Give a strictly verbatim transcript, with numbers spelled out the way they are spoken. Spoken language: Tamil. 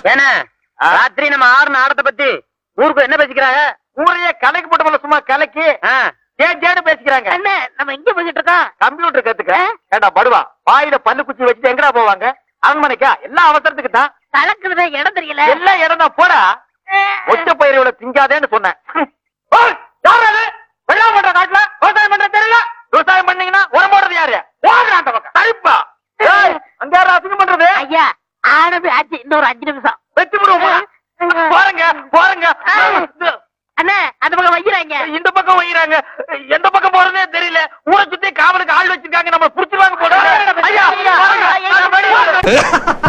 ஏன்னா ராத்திரி நம்ம ஆறு ஆடத்தை பத்தி ஊருக்கு என்ன பேசிக்கிறாங்க? ஊரையே கலைக்கு போட்டு சும்மா கலைக்கு ஜேன்னு பேசிக்கிறாங்க. என்ன நம்ம எங்க பேசிட்டு இருக்கோம்? கம்ப்யூட்டர் கத்துக்க. ஏண்டா படுவா, வாயில பல்லு குச்சி வச்சுட்டு எங்கடா போவாங்க? அரண்மனைக்கா? எல்லா அவசரத்துக்கு தான். கலக்குறத இடம் தெரியல. எல்லா இடம் தான். போடா, ஒச்ச பயிரோட திங்காதேன்னு சொன்னேன். வெள்ளாம பண்ற காட்டுல விவசாயம் பண்ற தெரியல. விவசாயம் பண்ணீங்கன்னா உரம் போடுறது யாரு? ஓடுறாண்ட பக்கம் தரிப்பா. அங்க யாரும் அசிங்கம் பண்றது? ஐயா ஆனது ஆச்சு, இன்னொரு அஞ்சு நிமிஷம் வெட்டி விடுவோம். போறங்க போறங்க. அண்ணா அந்த பக்கம் வைக்கிறாங்க, இந்த பக்கம் வைக்கிறாங்க. எந்த பக்கம் போறதே தெரியல. ஊரை சுத்தி காவலுக்கு ஆள் வச்சிருக்காங்க. நம்ம புடிச்சிருவாங்க போட. ஐயா